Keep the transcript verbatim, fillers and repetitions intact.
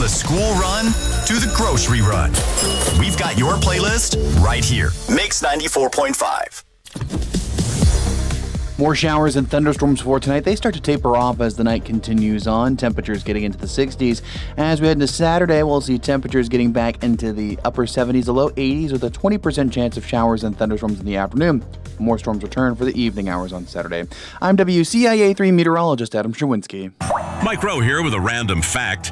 the school run to the grocery run, we've got your playlist right here. Mix ninety-four point five. More showers and thunderstorms for tonight. They start to taper off as the night continues on. Temperatures getting into the sixties. As we head into Saturday, we'll see temperatures getting back into the upper seventies, the low eighties, with a twenty percent chance of showers and thunderstorms in the afternoon. More storms return for the evening hours on Saturday. I'm W C I A three meteorologist Adam Sherwinski. Mike Rowe here with a random fact.